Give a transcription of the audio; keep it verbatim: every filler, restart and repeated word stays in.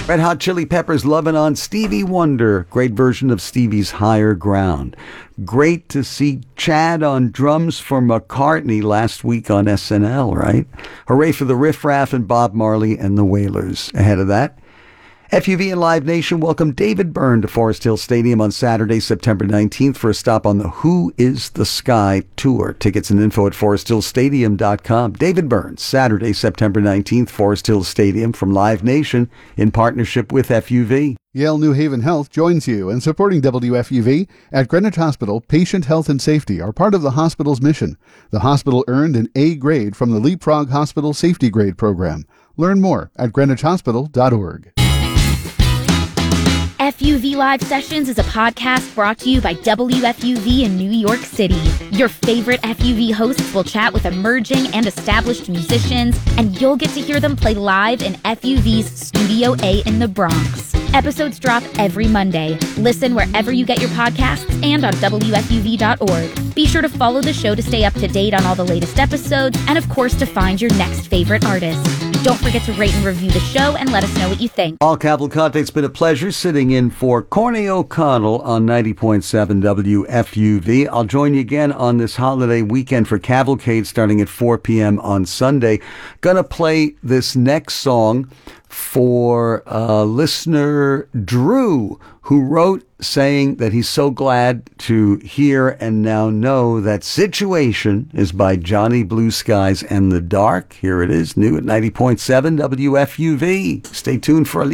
Red Hot Chili Peppers loving on Stevie Wonder. Great version of Stevie's Higher Ground. Great to see Chad on drums for McCartney last week on S N L, right? Hooray for the Riff Raff and Bob Marley and the Wailers. Ahead of that, F U V and Live Nation welcome David Byrne to Forest Hill Stadium on Saturday, September nineteenth for a stop on the Who is the Sky tour. Tickets and info at forest hill stadium dot com. David Byrne, Saturday, September nineteenth, Forest Hill Stadium from Live Nation in partnership with F U V. Yale New Haven Health joins you in supporting W F U V. At Greenwich Hospital, patient health and safety are part of the hospital's mission. The hospital earned an A grade from the Leapfrog Hospital Safety Grade Program. Learn more at greenwich hospital dot org. F U V Live Sessions is a podcast brought to you by W F U V in New York City. Your favorite F U V hosts will chat with emerging and established musicians, and you'll get to hear them play live in F U V's Studio A in the Bronx. Episodes drop every Monday. Listen wherever you get your podcasts and on W F U V dot org. Be sure to follow the show to stay up to date on all the latest episodes, and of course to find your next favorite artist. Don't forget to rate and review the show and let us know what you think. Paul Cavalcante, it's been a pleasure sitting in for Corny O'Connell on ninety point seven W F U V. I'll join you again on this holiday weekend for Cavalcade starting at four p.m. on Sunday. Gonna play this next song for uh, listener Drew, who wrote saying that he's so glad to hear and now know that Situation is by Johnny Blue Skies and the Dark. Here it is, new at ninety point seven W F U V. Stay tuned for a